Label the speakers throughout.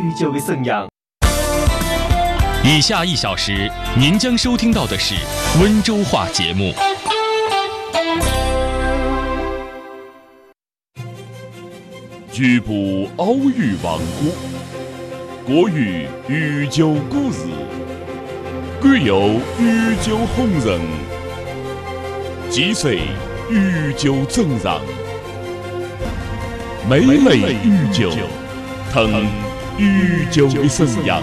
Speaker 1: 宇宙的声音。
Speaker 2: 以下1小时，您将收听到的是温州话节目。
Speaker 3: 局部偶语王国，国语语久故事，国有语久红人，既随语久正人，美类语久，腾语久的声音。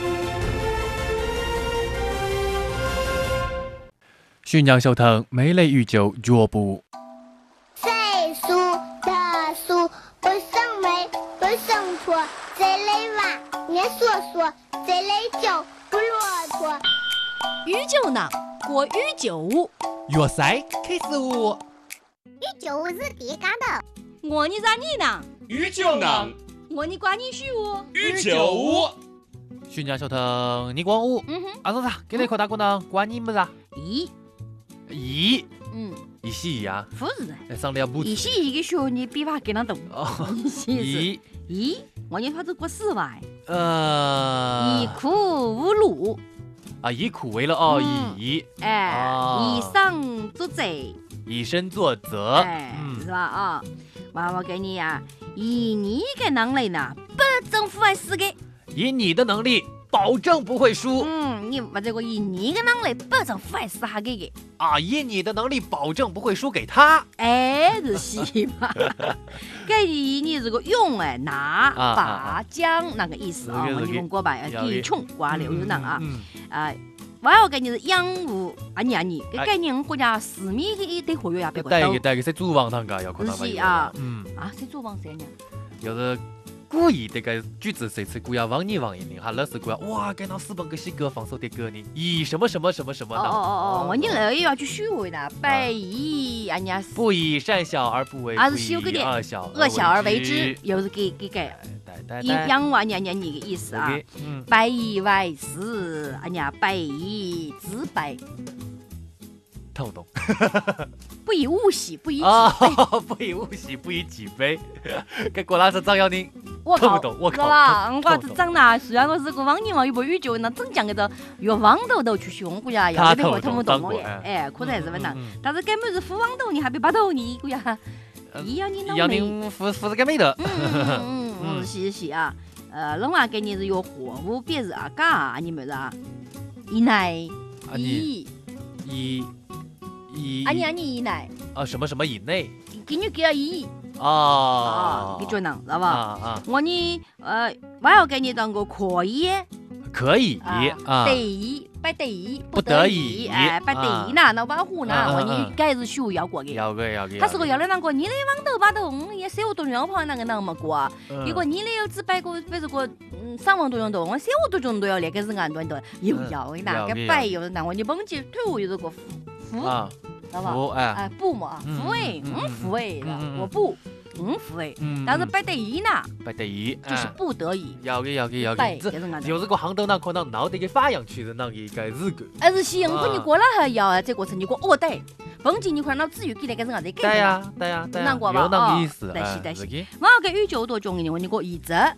Speaker 4: 宣扬收聽美麗宇宙腳步。
Speaker 5: 岁数的数不胜美，不胜错，这类娃年说说，这类酒不啰嗦。
Speaker 6: 语酒囊，过语酒舞，
Speaker 4: 粤赛开始舞。
Speaker 5: 语酒舞是第干的。
Speaker 6: 我你咋你呢？
Speaker 3: 语久囊，
Speaker 6: 我你管你许我。
Speaker 3: 语久舞。
Speaker 4: 宣揚收聽你講舞。阿總啥？給你個大姑娘管你們啥？咦，一西呀，
Speaker 6: 不是的，
Speaker 4: 上了不？
Speaker 6: 一西一个学你比法给他懂。
Speaker 4: 一，
Speaker 6: 我你发这过4万。
Speaker 4: 一
Speaker 6: 苦无路。
Speaker 4: 啊，一苦为了哦，一
Speaker 6: 上做贼，
Speaker 4: 以身作则，
Speaker 6: 是吧啊？我给你呀，以你的能力呢，不政府还是给。
Speaker 4: 以你的能力，保证不会输。
Speaker 6: 你把这个以你的能力，保证不会是他给的。
Speaker 4: 啊，以你的能力，保证不会输给他。
Speaker 6: 是西嘛？给你这个勇拿把将那个意思啊，我用过吧？地穷瓜流那啊。我要给你是养护你，给概念国家4米的活跃呀，别个都。
Speaker 4: 带个谁主王堂噶要可能
Speaker 6: 是啊，谁主王谁呢？
Speaker 4: 要是。故意这个句子谁是故意往你往一领，哈，那是故意哇，给那4本个西歌放手的歌呢，以什么什么什么什么的。
Speaker 6: 我你那也要去学会的，百以人家
Speaker 4: 不以善小而不为，
Speaker 6: 是修个的恶小而为之，又是给养娃娘娘你的意思啊，百以为师，百以自备。
Speaker 4: 听不懂。
Speaker 6: 不以物喜，不以己
Speaker 4: 悲。不以物喜，不以己悲。这果然是张耀宁。
Speaker 6: 我靠，
Speaker 4: 我靠，
Speaker 6: 我这长大，虽然我是个网年有部语就那真讲个的，越网头去学，估计要得会听不懂我耶，可能还是不能。但是根本是副网头，你还别把头你估计哈，要你
Speaker 4: 副是个没的。
Speaker 6: 是啊，另外给你是有货物别是啊，嘎你们是啊，以内以以内
Speaker 4: 什么什么以内？
Speaker 6: 给你给你你就能知道吧？我你我要给你当个可以得意不得意不得已不得已呢，那保护呢，我你该是需要过的。
Speaker 4: 要个。
Speaker 6: 他是个要的那个，你的网头把头也3万多元跑那个那么过，如果你的有只摆个比如个3万多元多，我3万多元都要那个是按段的，又要的那个摆又那我你蹦起腿有这个扶啊。知道吧？不嘛，扶我不，扶但是不得已呢，
Speaker 4: 不得已
Speaker 6: 就是不得已。
Speaker 4: 要给，就是个行头那可能脑袋给发扬去的那一个日个。
Speaker 6: 是行，可你过了还要这过程你过对，蹦起你块脑子又给那个人子给。
Speaker 4: 对呀，
Speaker 6: 那过吧？
Speaker 4: 有那个意思。
Speaker 6: 对。我要给宇宙多重一点，我你过一则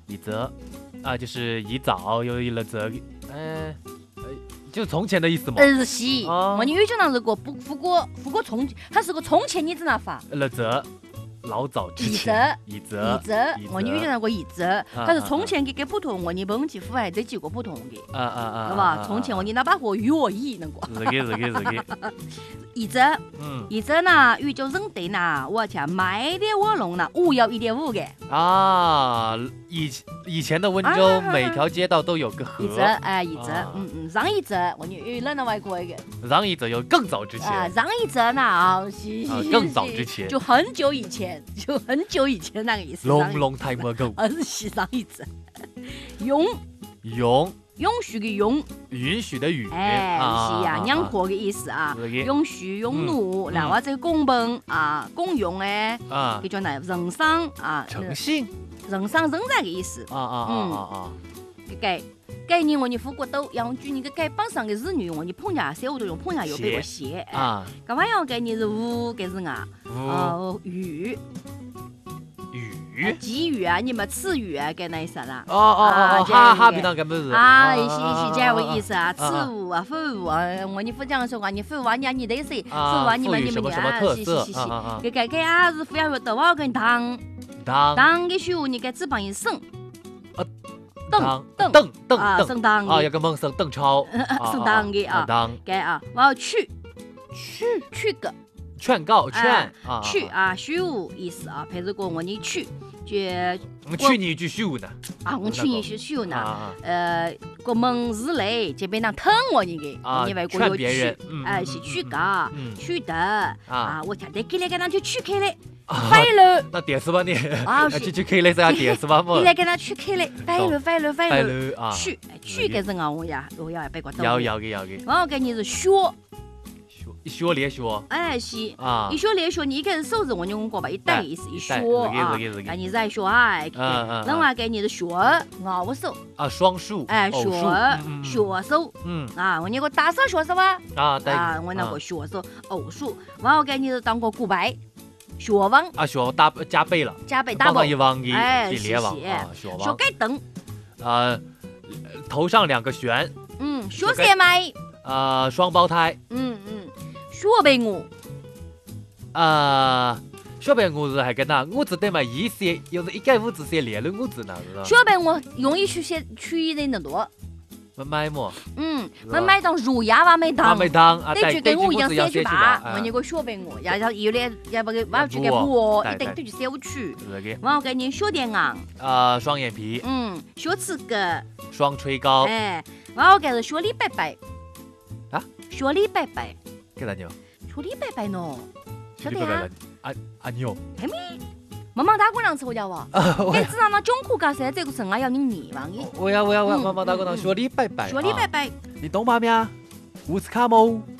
Speaker 4: 就是一早有一了则，就从前的意思嘛。
Speaker 6: 是，我你宇宙那是个不过从，它是个从前你在那发。
Speaker 4: 了则。老早之前，一则，
Speaker 6: 我你遇见过一则，但是从前给不同，我你蹦起父还这几个不同的，对吧？从前我你那把火与我一能过，
Speaker 4: 是个，
Speaker 6: 一则呢，宇宙人对呢，我讲买的我弄了5要1.5个
Speaker 4: 啊，以前的温州每条街道都有个河，
Speaker 6: 一则，上一则我你扔了外国一个，
Speaker 4: 上一则有更早之前，
Speaker 6: 上一则呢，
Speaker 4: 更早之前，
Speaker 6: 就很久以前那个意思。
Speaker 4: long time ago。
Speaker 6: 是上一则，允许的
Speaker 4: 允许的允，
Speaker 6: 是呀，两阔的意思啊，允许允奴，然后这个公平公用叫叫那人商
Speaker 4: 诚信，
Speaker 6: 人商人才的意思给你我你付过都，然后举你个给榜上的日女我你碰下3万多用碰下又被我写干嘛要给你是5个人语
Speaker 4: 语，
Speaker 6: 寄语啊，你们词语啊，该那意思啦。
Speaker 4: 哈平常搿么是
Speaker 6: 一些这样个意思啊，词物啊，副物啊，我你不这样说话，你副物啊，你得谁？副物啊，你们
Speaker 4: 什么特色？
Speaker 6: 给啊是非要得我跟当嘅书，你该只帮一省。
Speaker 4: 邓
Speaker 6: 啊，省当
Speaker 4: 啊，有个梦省邓超，
Speaker 6: 省当嘅啊，该啊，我要去个。
Speaker 4: 劝告劝
Speaker 6: 去啊，修意思啊，譬如讲我你去，
Speaker 4: 我去你一句修呢
Speaker 6: 我去你一句修呢，国门是雷，这边呢疼我你个，你外国要去，是去个，去的啊，我听得给那个人就去开了。快了，
Speaker 4: 那点是吧你？去开了是要点是吧么？
Speaker 6: 你来给他去开了，快了啊！去个是我要别个懂。
Speaker 4: 要给。
Speaker 6: 我给你是学
Speaker 4: 连学。
Speaker 6: 是啊，一学连学，你一个是手字我用过吧？一带意思一学啊，给你在学啊，另外给你是学我手
Speaker 4: 啊，双数
Speaker 6: 学手我那个大手学手啊我那个学手偶数，我给你是当个古白。学王
Speaker 4: 啊，学加倍了，
Speaker 6: 大
Speaker 4: 一王一
Speaker 6: 连王
Speaker 4: 学
Speaker 6: 王，学盖灯
Speaker 4: 头上2个旋，
Speaker 6: 学三麦
Speaker 4: 双胞胎，
Speaker 6: 学白鹅
Speaker 4: 学白鹅是还跟那鹅子对嘛意思，又是一个屋子写连了鹅子呢，
Speaker 6: 学白鹅容易去取的那多。
Speaker 4: 买么？
Speaker 6: 我买当乳鸭哇没当，
Speaker 4: 对
Speaker 6: 就跟我一样3句8，我那个学白鹅，有点要不给我去给我，一定对就3去。我给你学点昂，
Speaker 4: 双眼皮，
Speaker 6: 学刺格，
Speaker 4: 双吹高，
Speaker 6: 我给是学李白白，学李白白，
Speaker 4: 给啥牛？
Speaker 6: 学李白白喏，晓得呀？
Speaker 4: 牛，
Speaker 6: 还没。妈妈打过两次我家哇，你知道那中苦咖噻，这个是我要你泥王的。
Speaker 4: 我要，妈妈打过两学李白白，
Speaker 6: 学李白白，
Speaker 4: 你懂吗咩？乌斯卡姆。